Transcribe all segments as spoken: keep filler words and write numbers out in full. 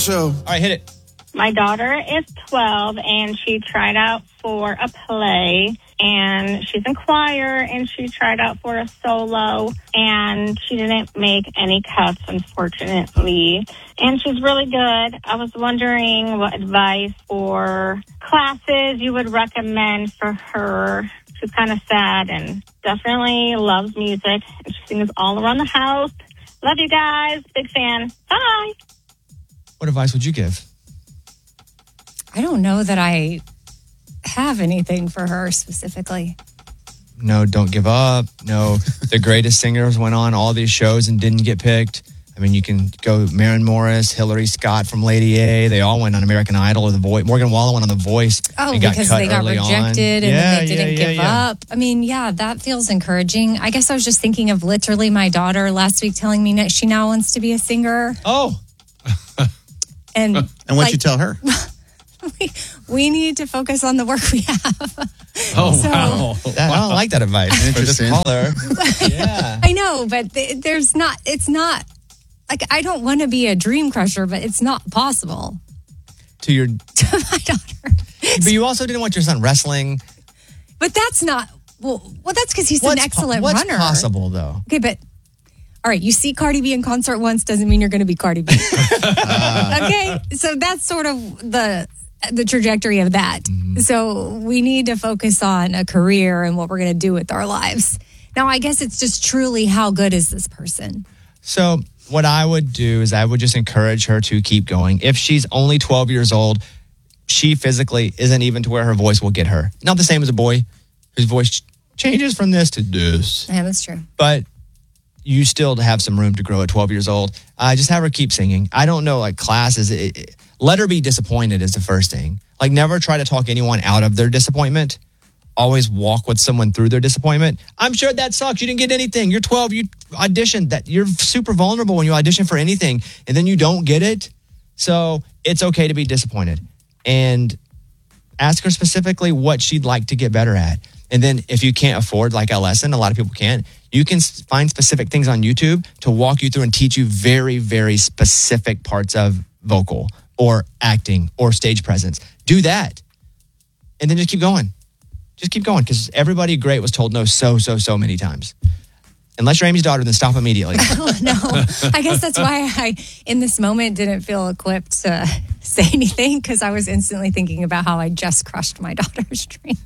Show. All right, hit it. My daughter is twelve, and she tried out for a play, and she's in choir, and she tried out for a solo, and she didn't make any cuts, unfortunately. And she's really good. I was wondering what advice or classes you would recommend for her. She's kind of sad and definitely loves music, and she sings all around the house. Love you guys. Big fan. Bye. What advice would you give? I don't know that I have anything for her specifically. No, don't give up. No, the greatest singers went on all these shows and didn't get picked. I mean, you can go Maren Morris, Hillary Scott from Lady A. They all went on American Idol or The Voice. Morgan Wallen went on The Voice. Oh, and got because cut they got early rejected on. and Yeah, then they didn't yeah, yeah, give yeah. up. I mean, yeah, that feels encouraging. I guess I was just thinking of literally my daughter last week telling me that she now wants to be a singer. Oh. And, and what'd like, you tell her? we, we need to focus on the work we have. Oh, So- wow. That, I don't like that advice. For this Interesting. caller. Yeah. I know, but th- there's not, it's not, like, I don't want to be a dream crusher, but it's not possible To your, to my daughter. but you also didn't want your son wrestling. But that's not, well, well that's because he's What's an po- excellent what's runner. possible, though? Okay, but all right, you see Cardi B in concert once doesn't mean you're going to be Cardi B. Okay, so that's sort of the the trajectory of that. Mm-hmm. So we need to focus on a career and what we're going to do with our lives. Now, I guess it's just truly how good is this person? So what I would do is I would just encourage her to keep going. If she's only twelve years old, she physically isn't even to where her voice will get her. Not the same as a boy whose voice changes from this to this. Yeah, that's true. But you still have some room to grow at twelve years old. Uh, just have her keep singing. I don't know, like classes, it, it, let her be disappointed is the first thing. Like never try to talk anyone out of their disappointment. Always walk with someone through their disappointment. I'm sure that sucks. You didn't get anything. You're twelve. You auditioned. That you're super vulnerable when you audition for anything, and then you don't get it. So it's okay to be disappointed, and ask her specifically what she'd like to get better at. And then if you can't afford like a lesson, a lot of people can't. You can s- find specific things on YouTube to walk you through and teach you very, very specific parts of vocal or acting or stage presence. Do that, and then just keep going. Just keep going because everybody great was told no so, so, so many times. Unless you're Amy's daughter, then stop immediately. Oh, no, I guess that's why I, in this moment, didn't feel equipped to say anything because I was instantly thinking about how I just crushed my daughter's dream.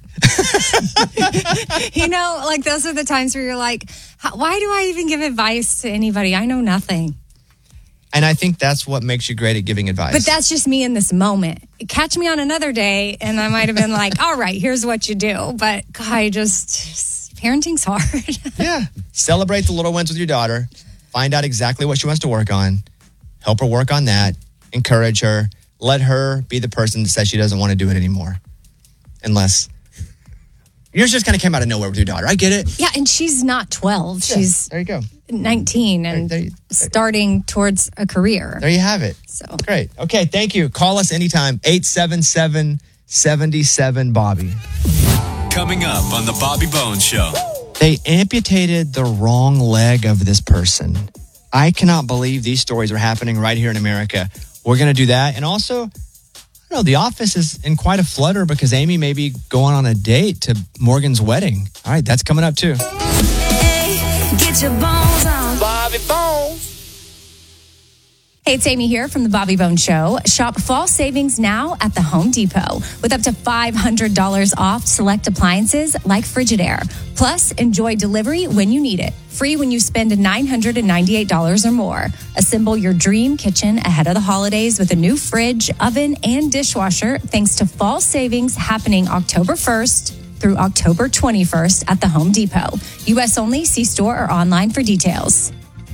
You know, like those are the times where you're like, how, why do I even give advice to anybody? I know nothing. And I think that's what makes you great at giving advice. But that's just me in this moment. Catch me on another day, and I might have been like, all right, here's what you do. But God, I just, parenting's hard. Yeah. Celebrate the little wins with your daughter. Find out exactly what she wants to work on. Help her work on that. Encourage her. Let her be the person that says she doesn't want to do it anymore. Unless yours just kind of came out of nowhere with your daughter. I get it. Yeah, and she's not twelve. She's There you go. nineteen and There- there you- starting towards a career. There you have it. So Great. Okay, thank you. Call us anytime. eight seven seven, seven seven, Bobby. Coming up on the Bobby Bones Show. They amputated the wrong leg of this person. I cannot believe these stories are happening right here in America. We're going to do that. And also, I don't know, the office is in quite a flutter because Amy may be going on a date to Morgan's wedding. All right, that's coming up too. Hey, get your bones on. Bobby Bones. Hey, it's Amy here from the Bobby Bones Show. Shop fall savings now at the Home Depot with up to five hundred dollars off select appliances like Frigidaire. Plus, enjoy delivery when you need it. Free when you spend nine hundred ninety-eight dollars or more. Assemble your dream kitchen ahead of the holidays with a new fridge, oven, and dishwasher thanks to fall savings happening October first through October twenty-first at the Home Depot. U S only. See store or online for details.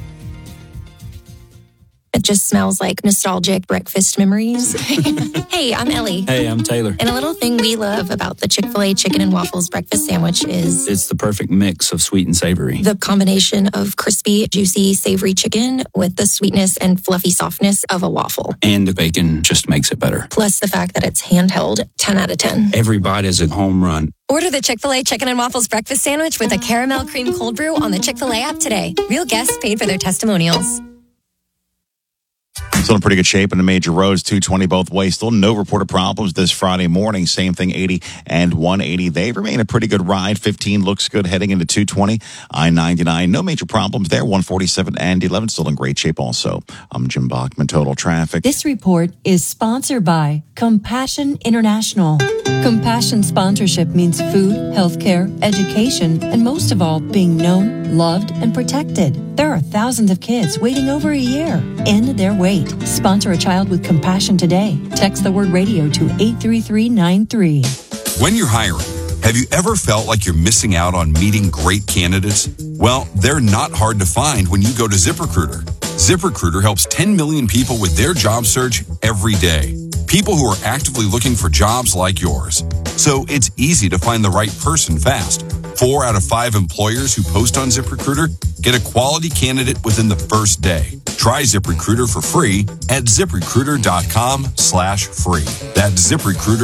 It just smells like nostalgic breakfast memories. Hey, I'm Ellie. Hey, I'm Taylor. And a little thing we love about the Chick-fil-A chicken and waffles breakfast sandwich is It's the perfect mix of sweet and savory. the combination of crispy, juicy, savory chicken with the sweetness and fluffy softness of a waffle. And the bacon just makes it better. Plus the fact that it's handheld, ten out of ten. Every bite is a home run. Order the Chick-fil-A chicken and waffles breakfast sandwich with a caramel cream cold brew on the Chick-fil-A app today. Real guests paid for their testimonials. Still in pretty good shape in the major roads, two twenty both ways. Still no reported problems this Friday morning. Same thing, eighty and one eighty. They remain a pretty good ride. fifteen looks good heading into two twenty. I ninety-nine, no major problems there. one forty-seven and eleven still in great shape also. I'm Jim Bachman, Total Traffic. This report is sponsored by Compassion International. Compassion sponsorship means food, healthcare, education, and most of all, being known, loved, and protected. There are thousands of kids waiting over a year. End their wait. Sponsor a child with compassion today. Text the word radio to eight three three nine three. When you're hiring, have you ever felt like you're missing out on meeting great candidates? Well, they're not hard to find when you go to ZipRecruiter. ZipRecruiter helps ten million people with their job search every day. People who are actively looking for jobs like yours. So it's easy to find the right person fast. Four out of five employers who post on ZipRecruiter get a quality candidate within the first day. Try ZipRecruiter for free at ZipRecruiter.com slash free. That's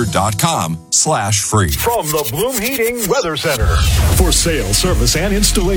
ZipRecruiter.com slash free. From the Bloom Heating Weather Center. For sale, service, and installation.